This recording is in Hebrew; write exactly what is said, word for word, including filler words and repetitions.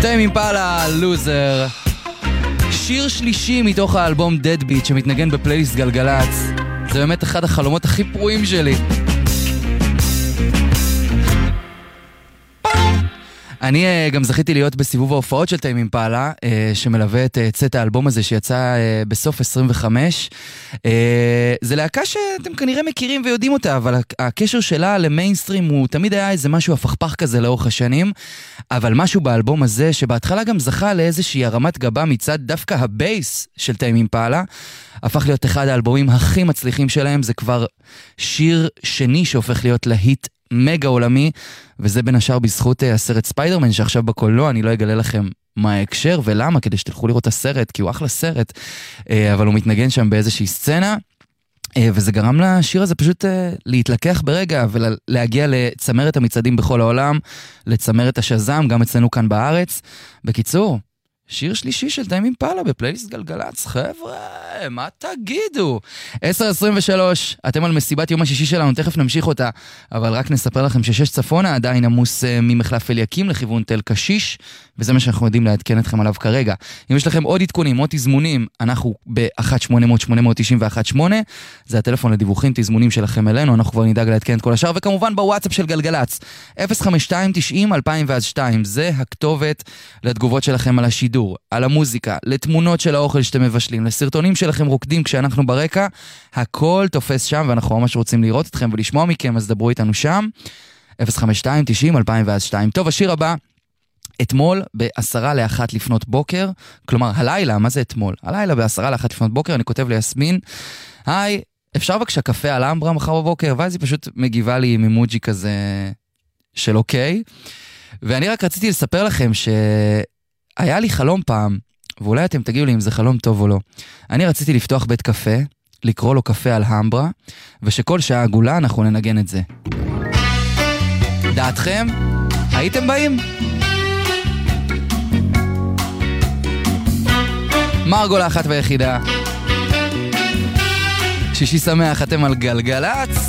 טיימ אימפלה, לוזר. שיר שלישי מתוך האלבום Deadbeat שמתנגן בפלייליסט גלגלץ. זה באמת אחד החלומות הכי פרועים שלי. אני גם זכיתי להיות בסיבוב ההופעות של טיימ אימפלה, שמלווה את צאת האלבום הזה שיצא בסוף עשרים וחמש. זה להקה שאתם כנראה מכירים ויודעים אותה, אבל הקשר שלה למיינסטרים הוא תמיד היה איזה משהו הפכפך כזה לאורך השנים, אבל משהו באלבום הזה שבהתחלה גם זכה לאיזושהי הרמת גבה מצד דווקא הבייס של טיימ אימפלה, הפך להיות אחד האלבומים הכי מצליחים שלהם. זה כבר שיר שני שהופך להיות להיט מגה עולמי, וזה בין השאר בזכות הסרט ספיידרמן שעכשיו בקולנוע. אני לא אגלה לכם מה ההקשר ולמה, כדי שתלכו לראות את הסרט, כי הוא אחלה סרט, אבל הוא מתנגן שם באיזושהי סצנה, וזה גרם לשיר הזה פשוט להתלקח ברגע ולהגיע לצמרת המצעדים בכל העולם, לצמרת השזם גם אצלנו כאן בארץ. בקיצור, שיר שלישי של טיימ אימפלה בפלייליסט גלגלץ, חבר'ה, מה תגידו? עשר עשרים ושלוש, אתם על מסיבת יום השישי שלנו, תכף נמשיך אותה, אבל רק נספר לכם ששש צפונה עדיין עמוס ממחלף אליקים לכיוון תל קשיש, וזה מה שאנחנו יודעים לעדכן אתכם עליו כרגע. אם יש לכם עוד עדכונים, עוד תזמונים, אנחנו ב-אחת שמונה אפס אפס שמונה תשע אחת שמונה, זה הטלפון לדיווחים, תזמונים שלכם אלינו, אנחנו כבר נדאג לעדכן את כל השאר, וכמובן בוואטסאפ של גלגלץ, אפס חמש שתיים תשעים אלפיים שתיים, זה הכתובת לתגובות שלכם על השידור, על המוזיקה, לתמונות של האוכל שאתם מבשלים, לסרטונים שלכם רוקדים כשאנחנו ברקע, הכל תופס שם, ואנחנו ממש רוצים לראות אתכם ולשמוע מכם, אז דברו איתנו שם, אפס חמש שתיים תשעים אלפיים שתיים. טוב, השיר הבא, אתמול בעשרה לאחת לפנות בוקר, כלומר הלילה, מה זה אתמול? הלילה בעשרה לאחת לפנות בוקר, אני כותב ליסמין, היי, אפשר בבקשה קפה על אמברה מחר בבוקר? ואז היא פשוט מגיבה לי עם אימוג'י כזה של אוקיי, ואני רק רציתי לספר לכם שהיה לי חלום פעם, ואולי אתם תגידו לי אם זה חלום טוב או לא. אני רציתי לפתוח בית קפה, לקרוא לו קפה על אמברה, ושכל שעה עגולה אנחנו ננגן את זה. דעתכם? הייתם באים? מרגו לאחת ויחידה, שישי שמח, אתם על גלגלץ.